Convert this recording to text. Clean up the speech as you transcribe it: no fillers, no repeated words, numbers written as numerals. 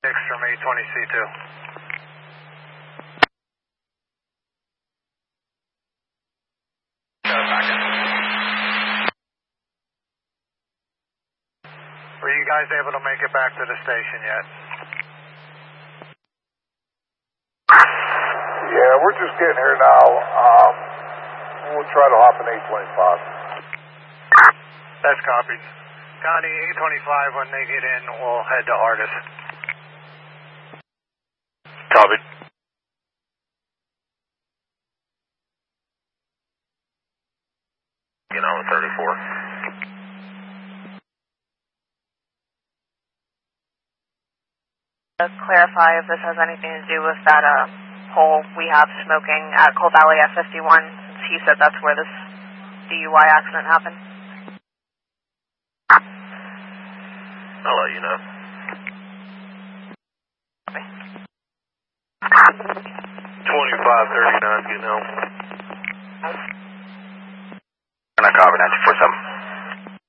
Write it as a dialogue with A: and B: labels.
A: from 820C2. Were you guys able to make it back to the station yet?
B: Yeah, we're just getting here now. We'll try to hop in 825.
A: That's copied. Connie, 825, when they get in, we'll head to Artis.
C: Copied. Get on with 34.
D: Clarify if this has anything to do with that hole we have smoking at Coal Valley at 51, since he said that's where this DUI accident happened.
C: I'll let you know.
D: Okay.
C: 2539, getting home.
E: And I copy 947.